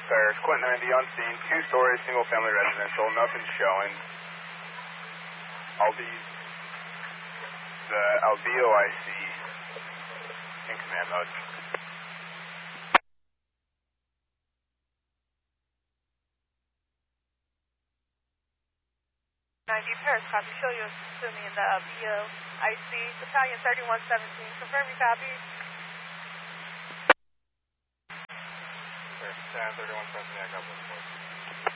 Paris, Quentin 90 on scene, 2-story, single-family residential, nothing showing. I'll be the LVOIC in command mode. 90 Paris, copy. Show you to me in the VOIC, Battalion 3117. Confirm you copy. Paris, 3117, I got 1 4.